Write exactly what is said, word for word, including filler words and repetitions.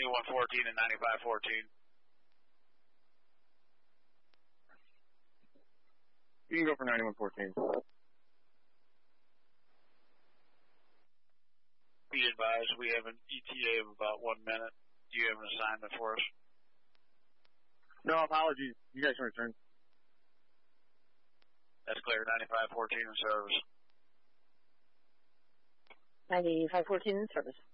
ninety-one fourteen and ninety-five fourteen. You can go for ninety-one fourteen. Be advised, we have an E T A of about one minute. Do you have an assignment for us? No, apologies. You guys can return. That's clear. ninety-five fourteen in service. ninety-five fourteen in service.